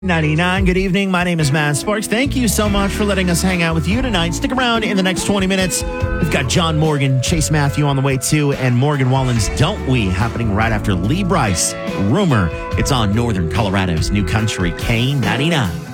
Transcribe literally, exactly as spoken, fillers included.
ninety-nine. Good evening. My name is Matt Sparks. Thank you so much for letting us hang out with you tonight. Stick around in the next twenty minutes. We've got John Morgan, Chase Matthew on the way too, and Morgan Wallen's Don't We happening right after Lee Brice. Rumor. It's on Northern Colorado's New Country K ninety-nine.